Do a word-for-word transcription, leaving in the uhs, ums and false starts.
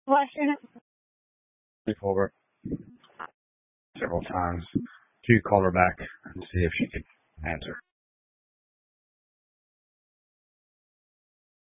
question? Over several times to call her back and see if she could answer.